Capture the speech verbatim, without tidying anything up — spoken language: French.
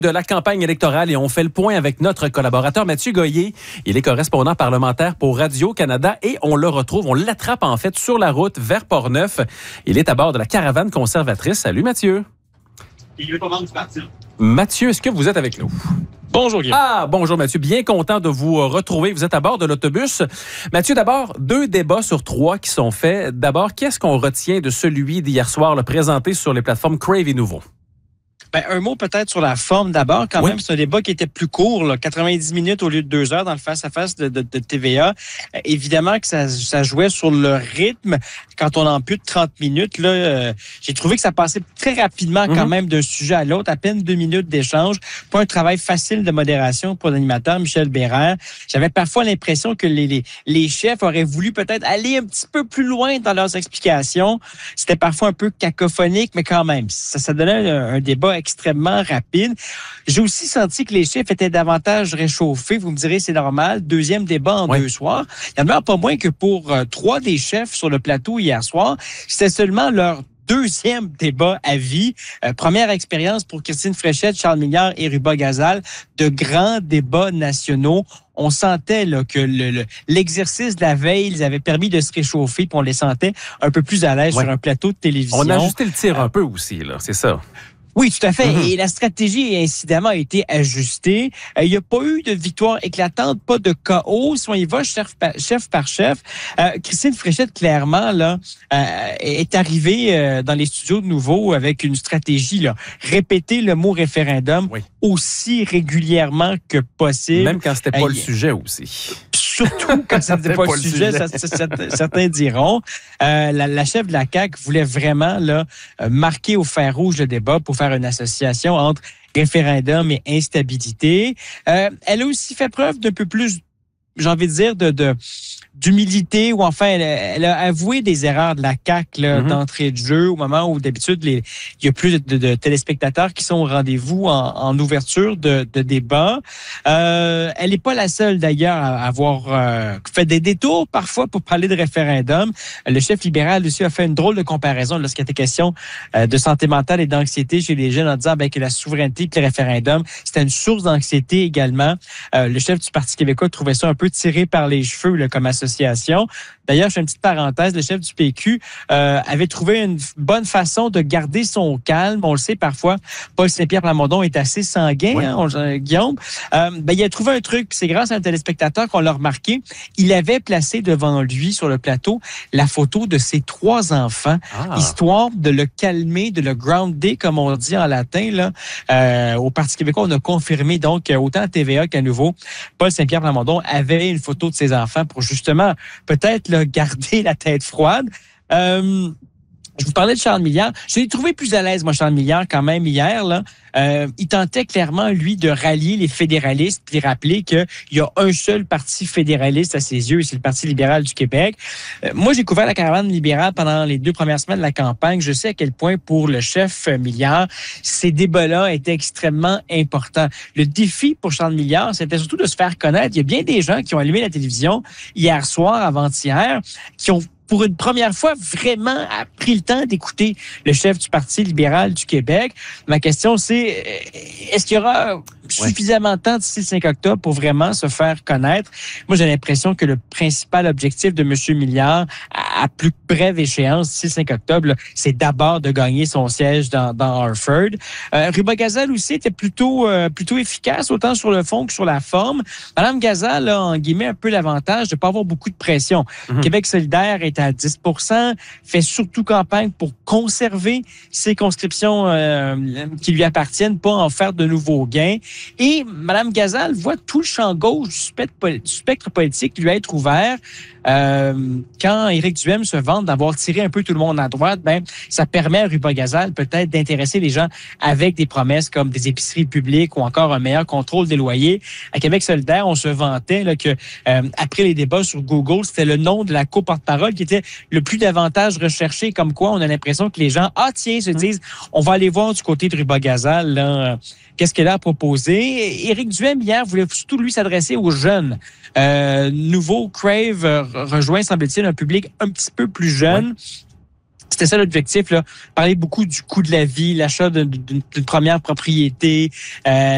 De la campagne électorale et on fait le point avec notre collaborateur Mathieu Goyer. Il est correspondant parlementaire pour Radio-Canada et on le retrouve, on l'attrape en fait sur la route vers Portneuf. Il est à bord de la caravane conservatrice. Salut Mathieu. Il est pas membre du parti. Mathieu, est-ce que vous êtes avec nous? Bonjour Guillaume. Ah, bonjour Mathieu. Bien content de vous retrouver. Vous êtes à bord de l'autobus. Mathieu, d'abord, deux débats sur trois qui sont faits. D'abord, qu'est-ce qu'on retient de celui d'hier soir, le présenté sur les plateformes Crave et Nouveau? Ben, un mot peut-être sur la forme d'abord. Quand oui. même, c'est un débat qui était plus court, là, quatre-vingt-dix minutes au lieu de deux heures dans le face-à-face de, de, de T V A. Euh, évidemment que ça, ça jouait sur le rythme. Quand on a plus de trente minutes, là, euh, j'ai trouvé que ça passait très rapidement quand mm-hmm. même d'un sujet à l'autre, à peine deux minutes d'échange. Pas un travail facile de modération pour l'animateur Michel Bérère. J'avais parfois l'impression que les, les, les chefs auraient voulu peut-être aller un petit peu plus loin dans leurs explications. C'était parfois un peu cacophonique, mais quand même, ça, ça donnait un, un débat extrêmement rapide. J'ai aussi senti que les chiffres étaient davantage réchauffés. Vous me direz, c'est normal. Deuxième débat en oui. deux soirs. Il n'y en a pas moins que pour euh, trois des chefs sur le plateau hier soir, c'était seulement leur deuxième débat à vie. Euh, première expérience pour Christine Fréchette, Charles Milliard et Ruba Gazal, de grands débats nationaux. On sentait là, que le, le, l'exercice de la veille, ils avaient permis de se réchauffer, puis on les sentait un peu plus à l'aise ouais. sur un plateau de télévision. On a ajusté le tir euh, un peu aussi, là, c'est ça. Oui, tout à fait. Mm-hmm. Et la stratégie, incidemment, a été ajustée. Euh, il n'y a pas eu de victoire éclatante, pas de K O. Si on y va chef par chef, par chef euh, Christine Fréchette, clairement, là, euh, est arrivée euh, dans les studios de Nouveau avec une stratégie, là, répéter le mot référendum oui. aussi régulièrement que possible. Même quand c'était pas euh, le sujet aussi. Surtout quand ça n'était pas, pas le sujet, sujet. Ça, ça, ça, certains diront. Euh, la, la chef de la C A Q voulait vraiment là, marquer au fer rouge le débat pour faire une association entre référendum et instabilité. Euh, elle a aussi fait preuve d'un peu plus, j'ai envie de dire, de, de d'humilité, ou enfin, elle, elle a avoué des erreurs de la C A Q là, mm-hmm. d'entrée de jeu, au moment où d'habitude, les, il y a plus de, de, de téléspectateurs qui sont au rendez-vous en, en ouverture de, de débat. Euh, elle n'est pas la seule, d'ailleurs, à avoir euh, fait des détours parfois pour parler de référendum. Le chef libéral aussi a fait une drôle de comparaison lorsqu'il était question euh, de santé mentale et d'anxiété chez les jeunes, en disant ben, que la souveraineté et le référendum, c'était une source d'anxiété également. Euh, le chef du Parti québécois trouvait ça un peu tiré par les cheveux là, comme association. D'ailleurs, je fais une petite parenthèse, le chef du P Q euh, avait trouvé une bonne façon de garder son calme. On le sait parfois, Paul Saint-Pierre Plamondon est assez sanguin, oui. hein, on, Guillaume. Euh, ben, il a trouvé un truc, puis c'est grâce à un téléspectateur qu'on l'a remarqué. Il avait placé devant lui, sur le plateau, la photo de ses trois enfants, ah. histoire de le calmer, de le grounder, comme on dit en latin. Là. Euh, au Parti québécois, on a confirmé, donc, autant à T V A qu'à Nouveau, Paul Saint-Pierre Plamondon avait une photo de ses enfants pour justement peut-être là, garder la tête froide. Euh, je vous parlais de Charles Milliard. Je l'ai trouvé plus à l'aise, moi, Charles Milliard, quand même, hier. Là. Euh, il tentait clairement, lui, de rallier les fédéralistes puis rappeler qu'il y a un seul parti fédéraliste à ses yeux, c'est le Parti libéral du Québec. Euh, moi, j'ai couvert la caravane libérale pendant les deux premières semaines de la campagne. Je sais à quel point, pour le chef Milliard, ces débats-là étaient extrêmement importants. Le défi pour Charles Milliard, c'était surtout de se faire connaître. Il y a bien des gens qui ont allumé la télévision hier soir, avant-hier, qui ont pour une première fois, vraiment a pris le temps d'écouter le chef du Parti libéral du Québec. Ma question, c'est, est-ce qu'il y aura suffisamment de temps d'ici le cinq octobre pour vraiment se faire connaître? Moi, j'ai l'impression que le principal objectif de M. Milliard, à plus brève échéance, d'ici le cinq octobre, là, c'est d'abord de gagner son siège dans, dans Harford. Euh, Ruba Gazal aussi était plutôt, euh, plutôt efficace, autant sur le fond que sur la forme. Madame Gazal a, en guillemets, un peu l'avantage de ne pas avoir beaucoup de pression. Mm-hmm. Québec solidaire est à dix pour cent, fait surtout campagne pour conserver ses conscriptions euh, qui lui appartiennent, pas en faire de nouveaux gains. Et Mme Gazal voit tout le champ gauche du spectre, du spectre politique lui être ouvert. Euh, quand Éric Duhaime se vante d'avoir tiré un peu tout le monde à droite, ben ça permet à Ruba Gazal peut-être d'intéresser les gens avec des promesses comme des épiceries publiques ou encore un meilleur contrôle des loyers. À Québec solidaire, on se vantait là, que euh, après les débats sur Google, c'était le nom de la co-porte-parole qui était le plus davantage recherché, comme quoi on a l'impression que les gens, ah tiens, se disent, on va aller voir du côté de Ruba Gazal, là, qu'est-ce qu'elle a proposé. Éric Duhaime, hier, voulait surtout, lui, s'adresser aux jeunes. Euh, nouveau Crave euh, rejoint, semble-t-il, un public un petit peu plus jeune. Ouais. C'était ça l'objectif, là. Parler beaucoup du coût de la vie, l'achat d'une, d'une première propriété, euh,